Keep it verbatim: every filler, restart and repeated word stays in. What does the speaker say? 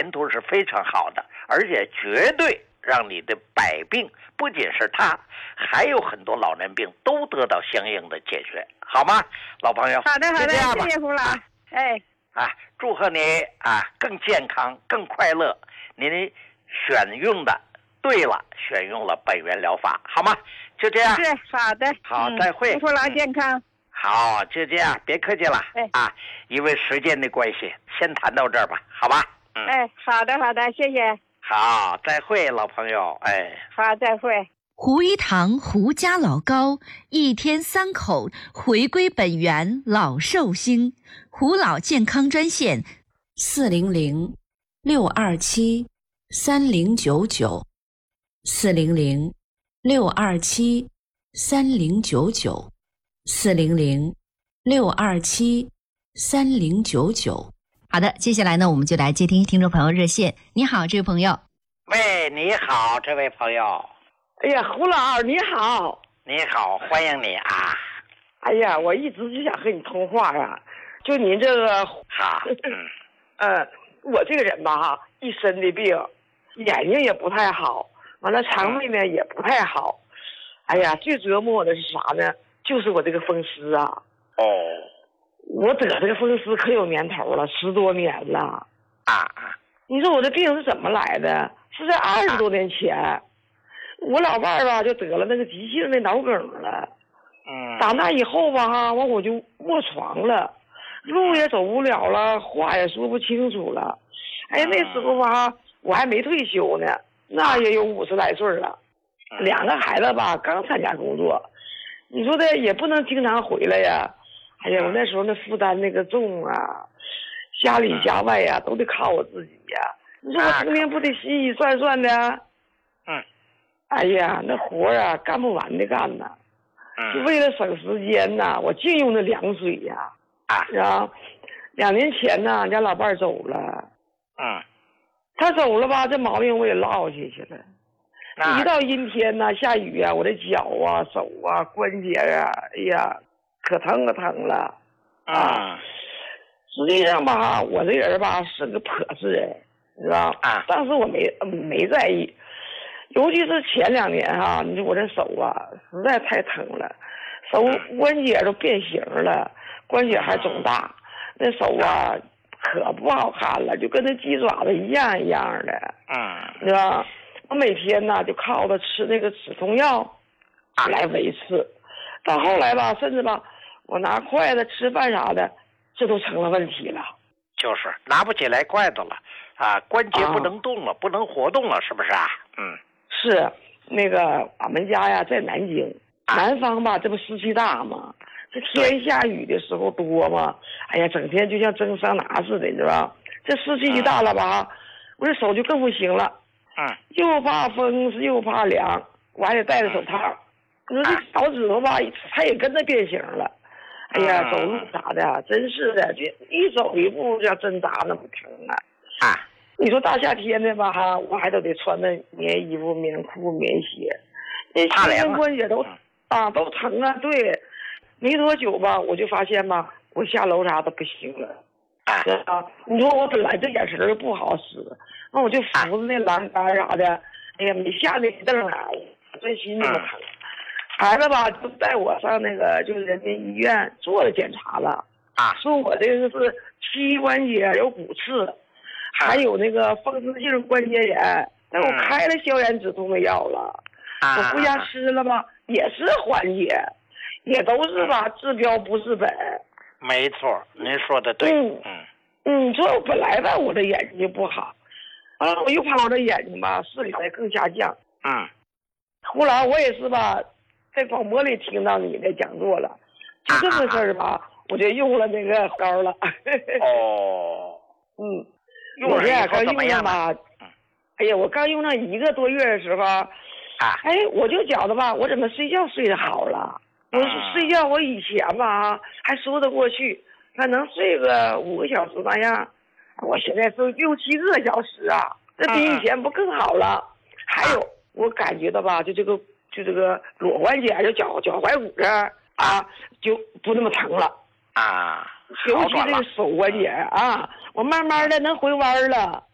前途是非常好的，而且绝对让你的百病，不仅是他，还有很多老年病都得到相应的解决，好吗，老朋友？ 好的，好的，谢谢胡老。 啊、 哎， 啊，祝贺你啊，更健康，更快乐。您选用的对了，选用了本源疗法，好吗？就这样。 是好的。 好， 嗯、 再会。 祝胡老健康。嗯、 好，就这样，别客气了。 哎啊，因为时间的关系，先谈到这儿吧，好吧？ 嗯。哎，好的，好的，谢谢。 好，再会，老朋友。哎， 好，再会。 胡一堂胡家老高，一天三口回归本源，老寿星。胡老健康专线： 四零零六二七三零九九，四零零六二七三零九九，四零零六二七三零九九。 好的，接下来呢，我们就来接听听众朋友热线。你好，这位朋友。 喂，你好，这位朋友。 哎呀，胡老你好。 你好，欢迎你啊。 哎呀，我一直就想和你通话啊，就您这个好，嗯， 呃，我这个人吧哈，一身的病，眼睛也不太好，完了肠胃呢也不太好。哎呀，最折磨我的是啥呢？就是我这个风湿啊。 哦。 我得这个风湿可有年头了，十多年了。 啊， 你说我这病是怎么来的？是在二十多年前，啊、我老伴儿吧就得了那个急性的脑梗了。 嗯。 打那以后吧哈，完我就卧床了，路也走不了了，话也说不清楚了。哎呀，那时候吧我还没退休呢，那也有五十来岁了，两个孩子吧刚参加工作，你说的也不能经常回来呀。哎呀，我那时候那负担那个重啊，家里家外呀、啊、都得靠我自己呀、啊。你说我成天不得洗洗涮涮的？ 嗯。 哎呀，那活啊干不完的干呐。 嗯。 就为了省时间呐，我净用那凉水呀。 啊。 然后两年前呢，俺家老伴走了。 嗯。 他走了吧，这毛病我也落下去了。一到阴天呐、下雨啊，我的脚啊、手啊、关节啊，哎呀。可疼可疼了，啊！实际上吧，我这人吧是个朴实人，你知道啊？ 当时我没没在意，尤其是前两年哈，你说我这手啊实在太疼了，手关节都变形了，关节还肿大，那手啊可不好看了，就跟那鸡爪子一样一样的， 嗯， 你知道？我每天呢就靠着吃那个止痛药来维持，到后来吧，甚至吧。我拿筷子吃饭啥的，这都成了问题了。 就是拿不起来筷子了啊，关节不能动了，啊、不能活动了，是不是啊？嗯， 是那个俺们家呀，在南京，啊、南方吧，这不湿气大吗？这天下雨的时候多吗？哎呀，整天就像蒸桑拿似的，你知道吧？这湿气一大了吧，嗯、我这手就更不行了。 嗯， 又怕风又怕凉，我还得戴着手套。你说这脚趾头吧，它也跟着变形了。哎呀，走路啥的，真是的，就一走一步就像针扎那么疼啊！ 啊， 你说大夏天的吧哈，我还都得穿那棉衣服、棉裤、棉鞋，那膝跟关节都啊都疼啊。对，没多久吧，我就发现吧，我下楼啥都不行了。啊，你说我本来这眼神就不好使，那我就扶着那栏杆啥的，哎呀，没下那凳啊，真心那么疼。孩子吧，就带我上那个就是人民医院做了检查了啊， 说我这个是膝关节有骨刺，还有那个风湿性关节炎，那、嗯、我开了消炎止痛的药了，啊、我回家吃了吧，也是缓解，也都是吧，治标不治本。 没错，您说的对。 嗯嗯嗯，说本来吧，我的眼睛就不好，完了我又怕我的眼睛吧视力才更下降。 嗯， 后来我也是吧。在广播里听到你的讲座了，就这个事儿吧，啊、我就用了那个膏了。 哦， 嗯， 用了以后怎么样吧？哎呀，我刚用上一个多月的时候，啊，哎，我就觉得吧，我怎么睡觉睡得好了？我睡觉我以前吧还说得过去，那能睡个五个小时那样，我现在睡六七个小时啊，这比以前不更好了？嗯、还有，我感觉到吧，就这个。就这个裸关节，就脚脚踝骨这儿啊，就不那么疼了啊。 尤其这个手关节啊，我慢慢的能回弯了。